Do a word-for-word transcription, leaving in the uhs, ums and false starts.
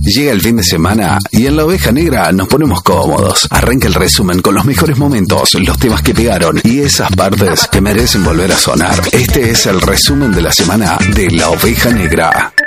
Llega el fin de semana y en La Oveja Negra nos ponemos cómodos. Arranca el resumen con los mejores momentos, los temas que pegaron y esas partes que merecen volver a sonar. Este es el resumen de la semana de La Oveja Negra.